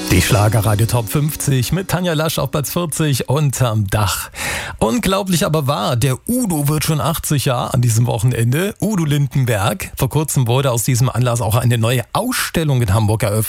Die Schlagerradio Top 50 mit Tanja Lasch auf Platz 40 unterm Dach. Unglaublich aber wahr, der Udo wird schon 80 Jahre an diesem Wochenende. Udo Lindenberg. Vor kurzem wurde aus diesem Anlass auch eine neue Ausstellung in Hamburg eröffnet.